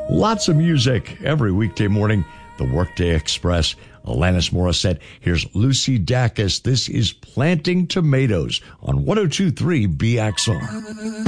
Lots of music every weekday morning. The Workday Express. Alanis Morissette. Here's Lucy Dacus. This is Planting Tomatoes on 102.3 BXR.